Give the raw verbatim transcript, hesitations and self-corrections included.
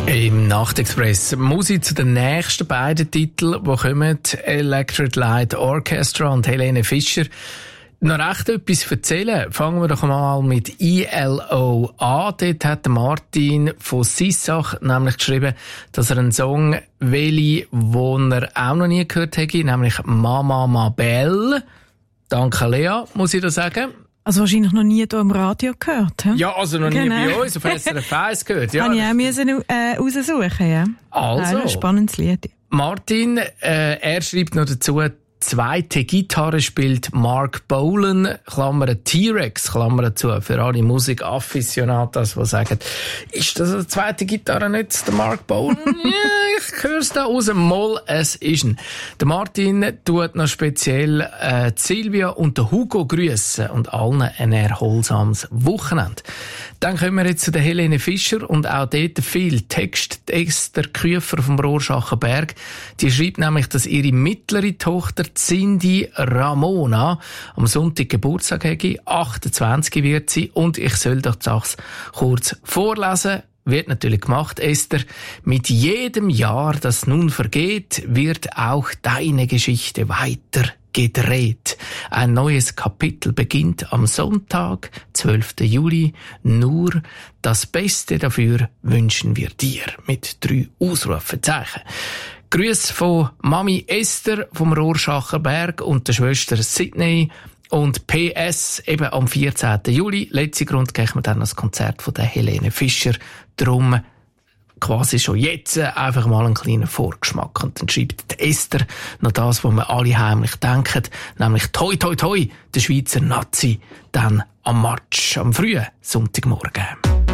Im Nachtexpress Musik zu den nächsten beiden Titeln, die kommen, Electric Light Orchestra und Helene Fischer. Noch recht etwas erzählen. Fangen wir doch mal mit I L O an. Dort hat Martin von Sissach nämlich geschrieben, dass er einen Song will, den er auch noch nie gehört hätte, nämlich Mama Ma Belle. Danke, Lea, muss ich da sagen. Also wahrscheinlich noch nie hier im Radio gehört, he? Ja, also noch genau. nie bei uns auf S R F eins gehört. Ja, habe ich auch müssen, äh, raussuchen, ja. Also. Ein spannendes Lied. Martin, äh, er schreibt noch dazu, zweite Gitarre spielt Mark Bolan, Klammer T-Rex, Klammer zu, für alle Musikafficionados, die sagen, ist das eine zweite Gitarre nicht der Mark Bolan? Ja, ich höre es da aus dem Moll, es ist ein. Der Martin tut noch speziell äh, Silvia und der Hugo grüßen und allen ein erholsames Wochenende. Dann kommen wir jetzt zu der Helene Fischer und auch dort viel Text. Esther Küfer vom Rorschacher Berg, die schreibt nämlich, dass ihre mittlere Tochter Cindy Ramona am Sonntag Geburtstag hätte, achtundzwanzig wird sie, und ich soll doch die Sache kurz vorlesen. Wird natürlich gemacht, Esther. Mit jedem Jahr, das nun vergeht, wird auch deine Geschichte weiter gedreht. Ein neues Kapitel beginnt am Sonntag, zwölften Juli. Nur das Beste dafür wünschen wir dir. Mit drei Ausrufezeichen. Grüß von Mami Esther vom Rorschacher Berg und der Schwester Sydney. Und P S, eben am vierzehnten Juli, letzter Grund, gehen wir dann das Konzert von der Helene Fischer. Drum quasi schon jetzt einfach mal einen kleinen Vorgeschmack. Und dann schreibt die Esther noch das, was wir alle heimlich denken, nämlich toi toi toi, der Schweizer Nazi, dann am Match, am frühen Sonntagmorgen.